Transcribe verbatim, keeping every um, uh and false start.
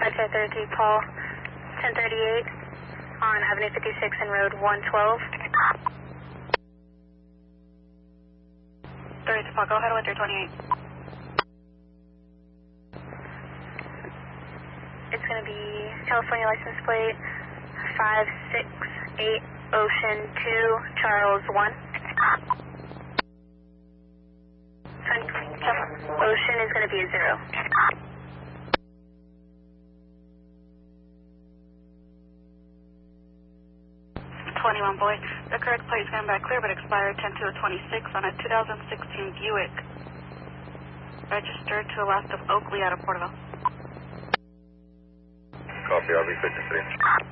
Roger, thirty-three, Paul, ten thirty-eight on Avenue fifty-six and Road one twelve. thirty-three, Paul, go ahead with your twenty-eight. It's going to be California license plate five six eight Ocean two, Charles one. Ocean is going to be a zero. twenty-one, boy. The correct plate is coming back clear, but expired ten two twenty-six on a two thousand sixteen Buick. Registered to the west of Oakley out of Porterville. Copy, I'll be fifty-three.